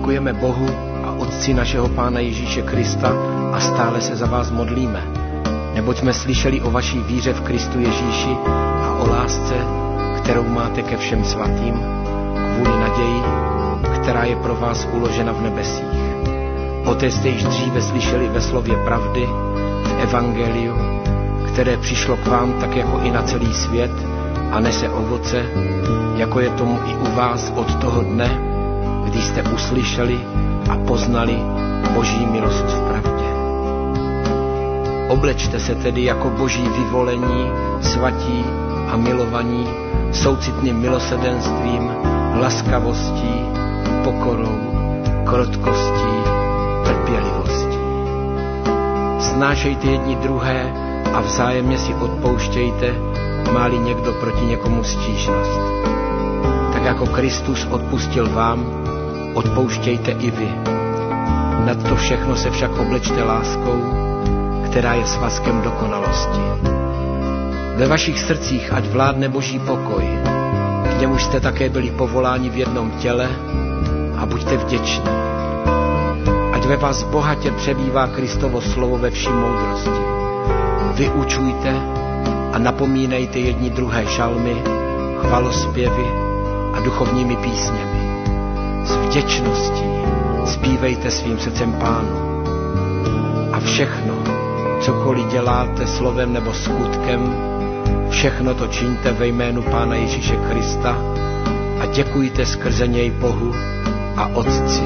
Děkujeme Bohu a Otci našeho Pána Ježíše Krista a stále se za vás modlíme, neboť jsme slyšeli o vaší víře v Kristu Ježíši a o lásce, kterou máte ke všem svatým, kvůli naději, která je pro vás uložena v nebesích. Poté jste již dříve slyšeli ve slově pravdy, v evangeliu, které přišlo k vám tak jako i na celý svět a nese ovoce, jako je tomu i u vás od toho dne, kdy jste uslyšeli a poznali Boží milost v pravdě. Oblečte se tedy jako Boží vyvolení, svatí a milovaní, soucitným milosrdenstvím, laskavostí, pokorou, krotkostí, trpělivostí. Snášejte jedni druhé a vzájemně si odpouštějte, má-li někdo proti někomu stížnost. Tak jako Kristus odpustil vám, odpouštějte i vy. Nad to všechno se však oblečte láskou, která je svazkem dokonalosti. Ve vašich srdcích ať vládne Boží pokoj, k němuž jste také byli povoláni v jednom těle, a buďte vděční. Ať ve vás bohatě přebývá Kristovo slovo ve vší moudrosti. Vyučujte a napomínejte jedni druhé žalmy, chvalospěvy a duchovními písněmi. S vděčností zpívejte svým srdcem Pánu. A všechno, cokoliv děláte slovem nebo skutkem, všechno to čiňte ve jménu Pána Ježíše Krista a děkujte skrze něj Bohu a Otci.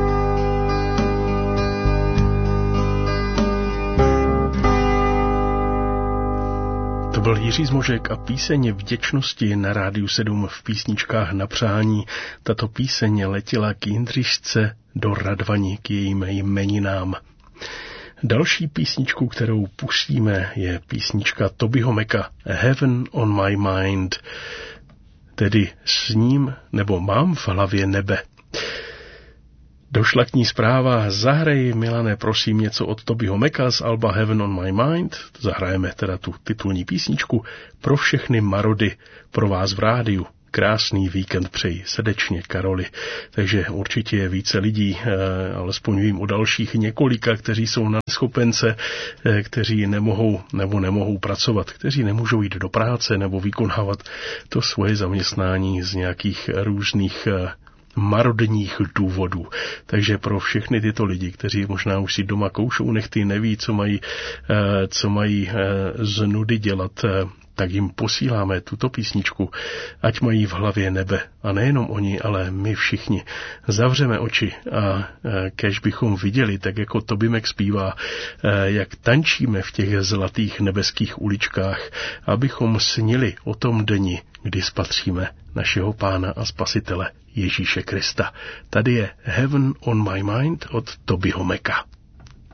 To byl Jiří Zmožek a píseň Vděčnosti na Rádiu 7 v písničkách na přání. Tato píseň letěla k Jindřišce do Radvani k jejím jmeninám. Další písničku, kterou pustíme, je písnička Tobyho Meka Heaven on my mind, tedy s ním nebo mám v hlavě nebe. Došla k ní zpráva: zahraj, Milane, prosím, něco od Tobyho Meka z alba Heaven on my mind. Zahrajeme teda tu titulní písničku pro všechny marody, pro vás v rádiu. Krásný víkend přeji srdečně, Karoli. Takže určitě je více lidí, alespoň vím o dalších několika, kteří jsou na neschopence, kteří nemohou pracovat, kteří nemůžou jít do práce nebo vykonávat to svoje zaměstnání z nějakých různých marodních důvodů. Takže pro všechny tyto lidi, kteří možná už si doma koušou nechty, neví, co mají z nudy dělat, tak jim posíláme tuto písničku, ať mají v hlavě nebe. A nejenom oni, ale my všichni. Zavřeme oči a kéž bychom viděli, tak jako Toby Mac zpívá, jak tančíme v těch zlatých nebeských uličkách, abychom snili o tom dni, kdy spatříme našeho Pána a Spasitele Ježíše Krista. Tady je Heaven on my mind od Tobyho Maca.